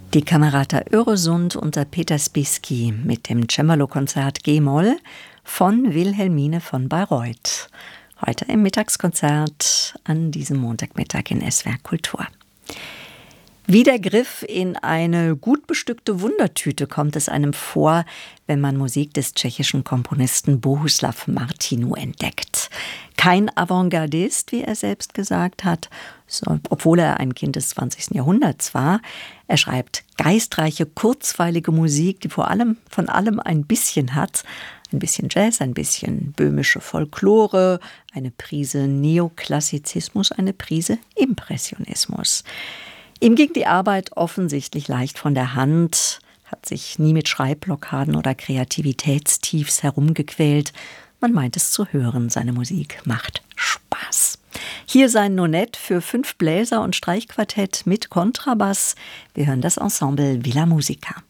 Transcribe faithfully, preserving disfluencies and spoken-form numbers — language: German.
Die Camerata Öresund unter Peter Spiesky mit dem Cembalo-Konzert G-Moll von Wilhelmine von Bayreuth. Heute im Mittagskonzert an diesem Montagmittag in S W R Kultur. Wie der Griff in eine gut bestückte Wundertüte kommt es einem vor, wenn man Musik des tschechischen Komponisten Bohuslav Martinů entdeckt. Kein Avantgardist, wie er selbst gesagt hat, so, obwohl er ein Kind des zwanzigsten Jahrhunderts war. Er schreibt geistreiche, kurzweilige Musik, die vor allem von allem ein bisschen hat. Ein bisschen Jazz, ein bisschen böhmische Folklore, eine Prise Neoklassizismus, eine Prise Impressionismus. Ihm ging die Arbeit offensichtlich leicht von der Hand, hat sich nie mit Schreibblockaden oder Kreativitätstiefs herumgequält. Man meint es zu hören, seine Musik macht Spaß. Hier sein Nonett für fünf Bläser und Streichquartett mit Kontrabass. Wir hören das Ensemble Villa Musica.